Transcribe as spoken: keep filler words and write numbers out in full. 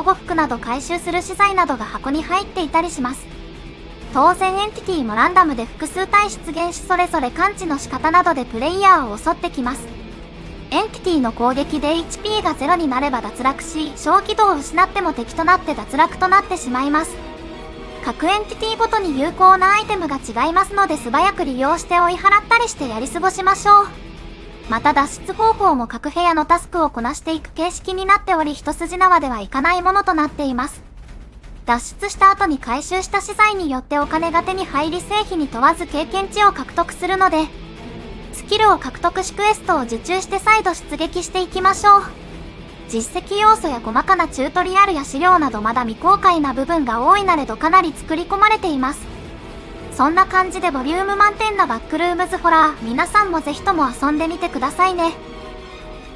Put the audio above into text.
護服など回収する資材などが箱に入っていたりします。当然エンティティもランダムで複数体出現し、それぞれ感知の仕方などでプレイヤーを襲ってきます。エンティティの攻撃で エイチピー がゼロになれば脱落し、小軌道を失っても敵となって脱落となってしまいます。各エンティティごとに有効なアイテムが違いますので、素早く利用して追い払ったりしてやり過ごしましょう。また脱出方法も各部屋のタスクをこなしていく形式になっており、一筋縄ではいかないものとなっています。脱出した後に回収した資材によってお金が手に入り、成否に問わず経験値を獲得するので、スキルを獲得しクエストを受注して再度出撃していきましょう。実績要素や細かなチュートリアルや資料などまだ未公開な部分が多いなれどかなり作り込まれています。そんな感じでボリューム満点なバックルームズホラー、皆さんもぜひとも遊んでみてくださいね。